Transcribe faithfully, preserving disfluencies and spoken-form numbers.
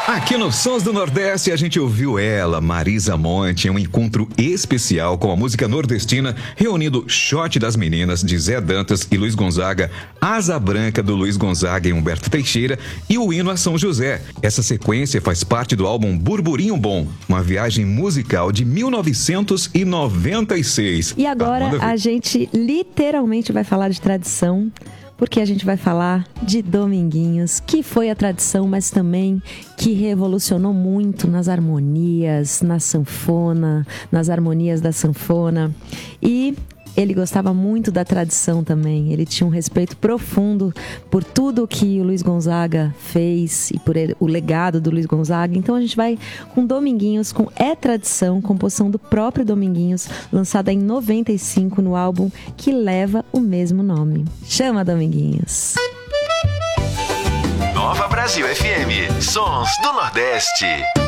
Aqui no Sons do Nordeste a gente ouviu ela, Marisa Monte, em um encontro especial com a música nordestina, reunindo Shot das Meninas de Zé Dantas e Luiz Gonzaga, Asa Branca do Luiz Gonzaga e Humberto Teixeira e o hino a São José. Essa sequência faz parte do álbum Burburinho Bom, uma viagem musical de mil novecentos e noventa e seis. E agora ah, a gente literalmente vai falar de tradição, porque a gente vai falar de Dominguinhos, que foi a tradição, mas também que revolucionou muito nas harmonias, na sanfona, nas harmonias da sanfona. E ele gostava muito da tradição também. Ele tinha um respeito profundo por tudo que o Luiz Gonzaga fez e por ele, o legado do Luiz Gonzaga. Então a gente vai com Dominguinhos, com É Tradição, composição do próprio Dominguinhos, lançada em noventa e cinco no álbum que leva o mesmo nome. Chama, Dominguinhos. Nova Brasil F M, Sons do Nordeste.